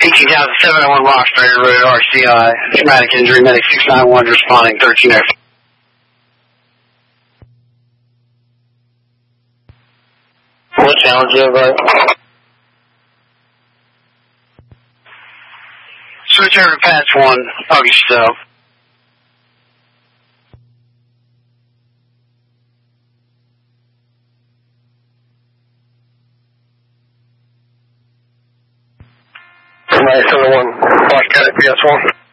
18,701 Roxbury Road, RCI. Traumatic injury, medic 691 responding, 13 What challenge do you have, right? Switch over to patch 1, Augusto. Nice, 1, Watch Cat, PS1.